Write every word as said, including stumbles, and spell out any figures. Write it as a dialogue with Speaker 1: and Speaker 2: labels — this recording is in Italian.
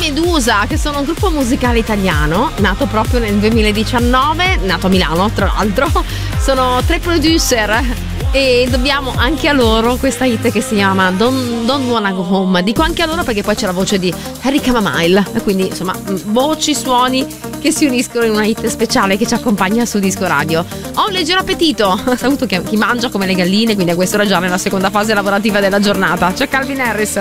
Speaker 1: Medusa, che sono un gruppo musicale italiano nato proprio nel duemiladiciannove, nato a Milano tra l'altro. Sono tre producer e dobbiamo anche a loro questa hit che si chiama Don't, Don't Wanna Go Home. Dico anche a loro perché poi c'è la voce di Harry Camamile, quindi insomma voci, suoni che si uniscono in una hit speciale che ci accompagna su Disco Radio. Ho un leggero appetito, saluto chi mangia come le galline, quindi a quest'ora già nella seconda fase lavorativa della giornata. C'è Calvin Harris.